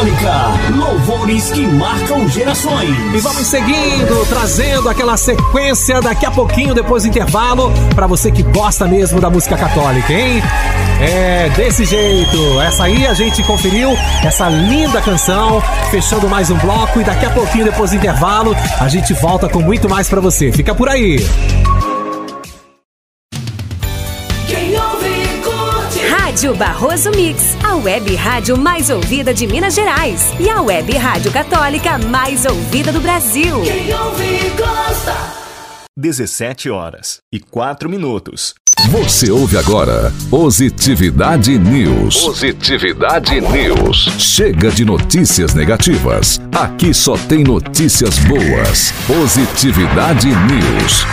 Católica, louvores que marcam gerações. E vamos seguindo, trazendo aquela sequência daqui a pouquinho, depois do intervalo, pra você que gosta mesmo da música católica, hein? É desse jeito. Essa aí a gente conferiu, essa linda canção, fechando mais um bloco, e daqui a pouquinho, depois do intervalo, a gente volta com muito mais pra você. Fica por aí. Rádio Barroso Mix, a web rádio mais ouvida de Minas Gerais e a web rádio católica mais ouvida do Brasil. Quem ouve gosta. 17h04. Você ouve agora Positividade News. Positividade News. Chega de notícias negativas. Aqui só tem notícias boas. Positividade News.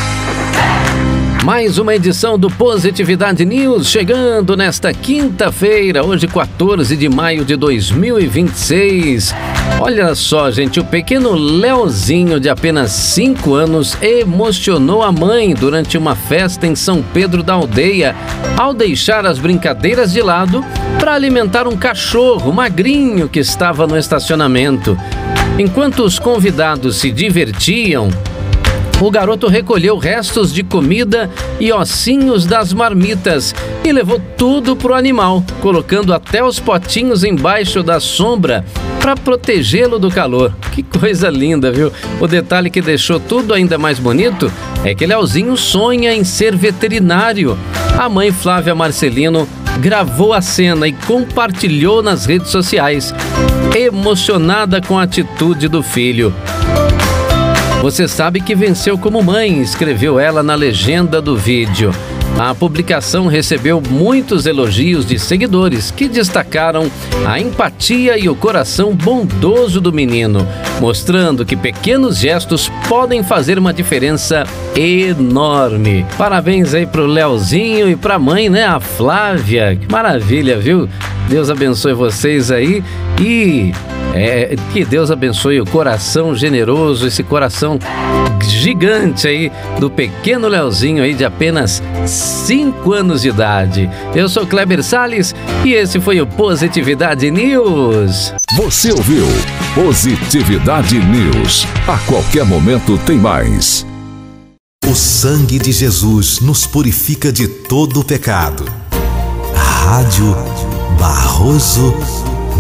Mais uma edição do Positividade News chegando nesta quinta-feira, hoje 14 de maio de 2026. Olha só, gente, o pequeno Leozinho de apenas 5 anos emocionou a mãe durante uma festa em São Pedro da Aldeia ao deixar as brincadeiras de lado para alimentar um cachorro magrinho que estava no estacionamento. Enquanto os convidados se divertiam, o garoto recolheu restos de comida e ossinhos das marmitas e levou tudo pro animal, colocando até os potinhos embaixo da sombra para protegê-lo do calor. Que coisa linda, viu? O detalhe que deixou tudo ainda mais bonito é que Leozinho sonha em ser veterinário. A mãe Flávia Marcelino gravou a cena e compartilhou nas redes sociais, emocionada com a atitude do filho. Você sabe que venceu como mãe, escreveu ela na legenda do vídeo. A publicação recebeu muitos elogios de seguidores que destacaram a empatia e o coração bondoso do menino, mostrando que pequenos gestos podem fazer uma diferença enorme. Parabéns aí pro Leozinho e pra mãe, né, a Flávia. Que maravilha, viu? Deus abençoe vocês aí e que Deus abençoe o coração generoso, esse coração gigante aí do pequeno Leozinho aí de apenas 5 anos de idade. Eu sou Kleber Salles e esse foi o Positividade News. Você ouviu Positividade News. A qualquer momento tem mais. O sangue de Jesus nos purifica de todo o pecado. Rádio Barroso